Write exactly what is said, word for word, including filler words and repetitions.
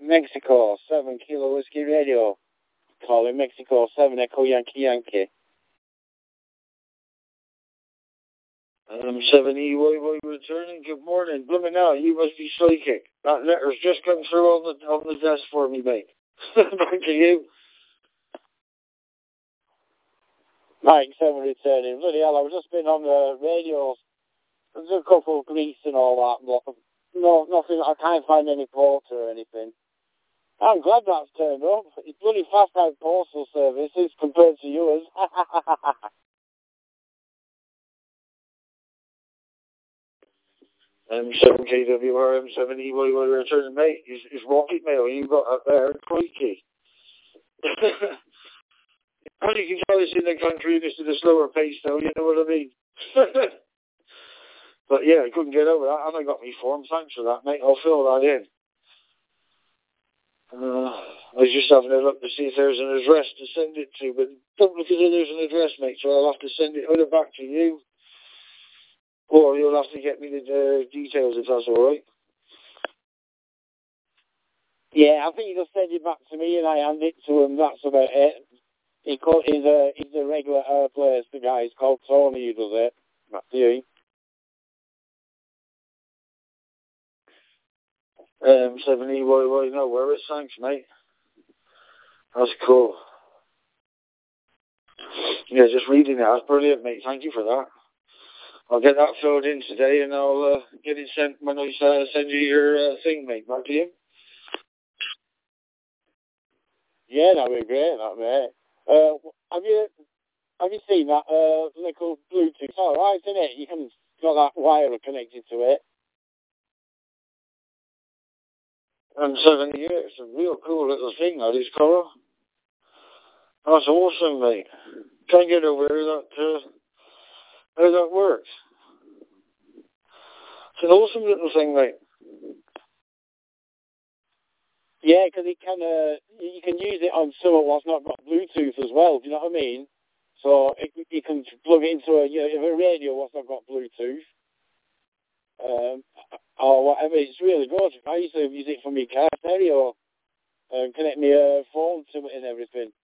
Mexico, seven Kilo Whiskey Radio. Calling Mexico, seven Echo Yankee Yankee. Um, seven E Y Y returning. Good morning. Blooming out, you must be psychic. That letter's just come through on the on the desk for me, mate. Back to you. Mike, seven returning. Bloody hell, I've just been on the radio. There's a couple of grease and all that, but no, nothing. I can't find any porter or anything. I'm glad that's turned up. It's bloody fast out postal services compared to yours. M seven K W R M seven E Y Y returning, mate. Is is rocket mail you got up there? Crikey. How do you can tell this in the country, this is a slower pace though, you know what I mean? But yeah, I couldn't get over that, and I got me form. Thanks for that, mate. I'll fill that in. Uh, I was just having a look to see if there's an address to send it to, but don't look as though there's an address, mate, so I'll have to send it either back to you, or you'll have to get me the uh, details if that's alright. Yeah, I think you just send it back to me and I hand it to him, that's about it. He called, he's, a, he's a regular uh, player, the guy, he's called Tony who does it. That's you. Um, seven E Y Y, no worries, thanks, mate. That's cool. Yeah, just reading that, that's brilliant, mate, thank you for that. I'll get that filled in today and I'll uh, get it sent when I uh, send you your uh, thing, mate, back to you. Yeah, that'd be great, that, mate. Uh, have you have you seen that uh, little Bluetooth? It's alright, isn't it? You can got that wire connected to it. And seven years, it's a real cool little thing, that is, Cora. That's awesome, mate. Can't get over how that, uh, how that works. It's an awesome little thing, mate. Yeah, because it can, uh, you can use it on someone what's not got Bluetooth as well, do you know what I mean? So it, you can plug it into a, you know, a radio what's not got Bluetooth, um, or whatever. It's really good. I used to use it for my car stereo, and connect my uh, phone to it and everything.